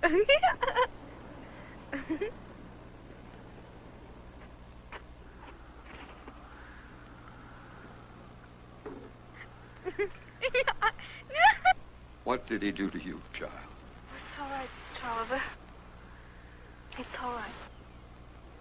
What did he do to you, child? It's all right, Mr. Oliver. It's all right.